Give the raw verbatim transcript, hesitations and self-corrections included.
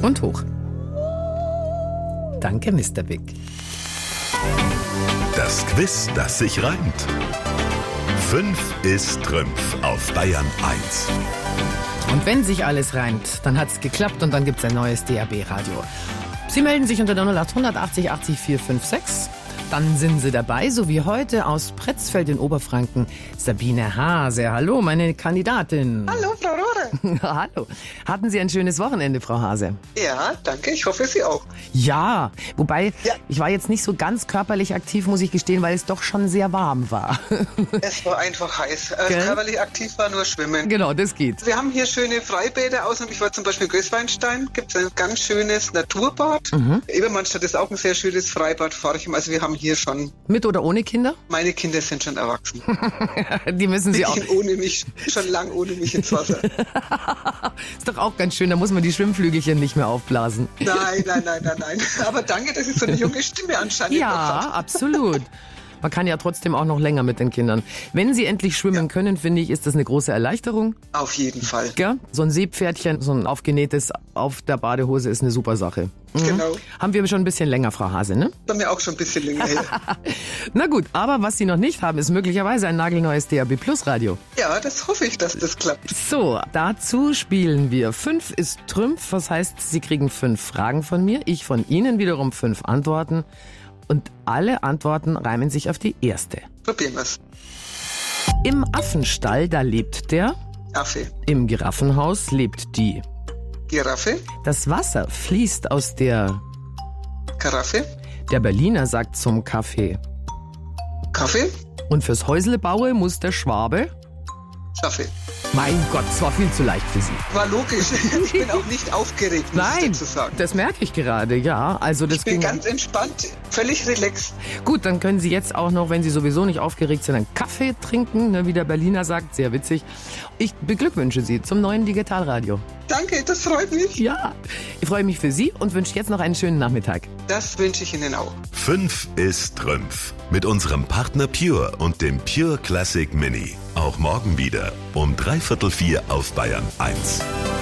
Und hoch. Danke, Mister Big. Das Quiz, das sich reimt. Fünf ist Trümpf auf Bayern eins. Und wenn sich alles reimt, dann hat's geklappt und dann gibt's ein neues D A B-Radio. Sie melden sich unter der null acht hundert achtzig achtzig vier fünf sechs. Dann sind Sie dabei, so wie heute aus Pretzfeld in Oberfranken, Sabine Hase. Hallo, meine Kandidatin. Hallo, Frau Rohre. Hallo. Hatten Sie ein schönes Wochenende, Frau Hase? Ja, danke. Ich hoffe, Sie auch. Ja, wobei, ja. ich war jetzt nicht so ganz körperlich aktiv, muss ich gestehen, weil es doch schon sehr warm war. Es war einfach heiß. Also körperlich aktiv war nur Schwimmen. Genau, das geht. Wir haben hier schöne Freibäder außen. Ich war zum Beispiel in Gößweinstein. Gibt es ein ganz schönes Naturbad. Mhm. Ebermannstadt ist auch ein sehr schönes Freibad. Forchum. Also wir haben hier schon... Mit oder ohne Kinder? Meine Kinder sind schon erwachsen. Die müssen Sie Die auch... gehen ohne mich, schon lang ohne mich ins Wasser. Ist doch auch ganz schön, da muss man die Schwimmflügelchen nicht mehr aufblasen. Nein, nein, nein, nein, nein. Aber danke, dass ich so eine junge Stimme anscheinend Ja, noch habe. absolut. Man kann ja trotzdem auch noch länger mit den Kindern. Wenn sie endlich schwimmen ja. können, finde ich, ist das eine große Erleichterung. Auf jeden Fall. Gell? So ein Seepferdchen, so ein aufgenähtes auf der Badehose ist eine super Sache. Mhm. Genau. Haben wir schon ein bisschen länger, Frau Hase, ne? Haben wir auch schon ein bisschen länger her. Na gut, aber was Sie noch nicht haben, ist möglicherweise ein nagelneues D A B Plus Radio. Ja, das hoffe ich, dass das klappt. So, dazu spielen wir. Fünf ist Trümpf, was heißt, Sie kriegen fünf Fragen von mir, ich von Ihnen wiederum fünf Antworten. Und alle Antworten reimen sich auf die erste. Probieren wir's. Im Affenstall, da lebt der... Affe. Im Giraffenhaus lebt die... Giraffe. Das Wasser fließt aus der... Karaffe. Der Berliner sagt zum Kaffee... Kaffee. Und fürs Häuslebaue muss der Schwabe... Schaffe. Mein Gott, es war viel zu leicht für Sie. War logisch. Ich bin auch nicht aufgeregt, muss Nein, ich dazu sagen. Das merke ich gerade, ja. Also das ich bin ging ganz entspannt, völlig relaxed. Gut, dann können Sie jetzt auch noch, wenn Sie sowieso nicht aufgeregt sind, einen Kaffee trinken, ne, wie der Berliner sagt. Sehr witzig. Ich beglückwünsche Sie zum neuen Digitalradio. Danke, das freut mich. Ja, ich freue mich für Sie und wünsche jetzt noch einen schönen Nachmittag. Das wünsche ich Ihnen auch. Fünf ist Trümpf. Mit unserem Partner Pure und dem Pure Classic Mini. Auch morgen wieder um dreiviertel vier auf Bayern eins.